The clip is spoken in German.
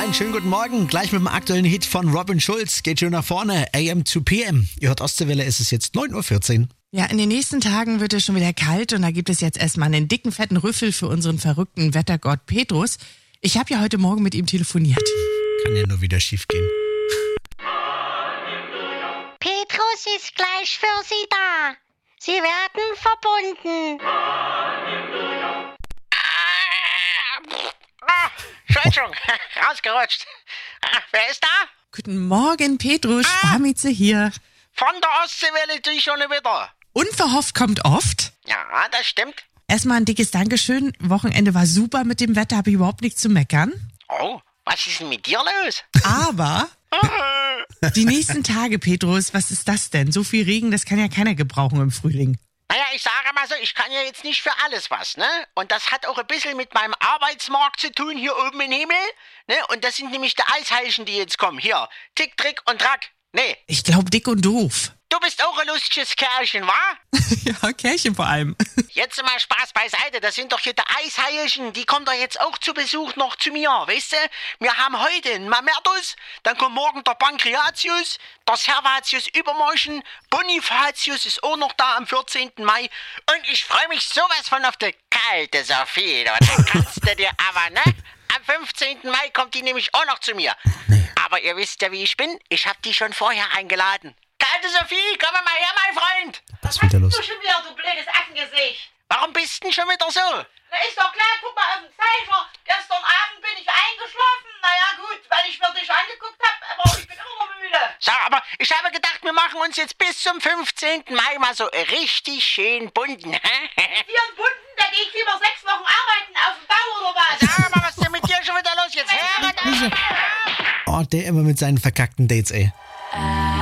einen schönen guten Morgen. Gleich mit dem aktuellen Hit von Robin Schulz. Geht schon nach vorne. AM to PM. Ihr hört Ostseewelle, es ist jetzt 9.14 Uhr. Ja, in den nächsten Tagen wird es schon wieder kalt und da gibt es jetzt erstmal einen dicken, fetten Rüffel für unseren verrückten Wettergott Petrus. Ich habe ja heute Morgen mit ihm telefoniert. Kann ja nur wieder schief gehen. Petrus ist gleich für Sie da. Sie werden verbunden. Entschuldigung, rausgerutscht. Wer ist da? Guten Morgen, Petrus, Schwarmitze hier. Von der Ostseewelle die schon wieder. Unverhofft kommt oft. Ja, das stimmt. Erstmal ein dickes Dankeschön. Wochenende war super mit dem Wetter, habe ich überhaupt nichts zu meckern. Oh, was ist denn mit dir los? Aber die nächsten Tage, Petrus, was ist das denn? So viel Regen, das kann ja keiner gebrauchen im Frühling. Naja, ich sage mal so, ich kann ja jetzt nicht für alles was, ne? Und das hat auch ein bisschen mit meinem Arbeitsmarkt zu tun, hier oben im Himmel, ne? Und das sind nämlich die Eisheilchen, die jetzt kommen. Hier, Tick, Trick und Track. Nee, Ich glaube, dick und doof. du bist auch ein lustiges Kerlchen, wa? Ja, Kärchen vor allem. Jetzt mal Spaß beiseite, das sind doch hier die Eisheilchen, die kommen doch jetzt auch zu Besuch noch zu mir, weißt du? Wir haben heute einen Mamertus, dann kommt morgen der Pankreatius, der Servatius übermorgen, Bonifatius ist auch noch da am 14. Mai und ich freue mich sowas von auf die kalte Sophie, da kannst du dir aber, ne? Am 15. Mai kommt die nämlich auch noch zu mir. Aber ihr wisst ja, wie ich bin, ich hab die schon vorher eingeladen. Kalte Sophie, komm mal her, mein Freund! Was ist wieder los? Du schon wieder, du blödes Affengesicht. Warum bist denn schon wieder so? Na ist doch klar, guck mal auf den Zeiger. Gestern Abend bin ich eingeschlafen. Naja gut, weil ich mir dich angeguckt habe, aber ich bin immer noch müde. So, aber ich habe gedacht, wir machen uns jetzt bis zum 15. Mai mal so richtig schön bunten. Hier in Bunden, da gehe ich lieber 6 Wochen arbeiten auf dem Bau oder was? Sag mal, was ist denn mit dir schon wieder los? Jetzt her! Oh, der immer mit seinen verkackten Dates, ey.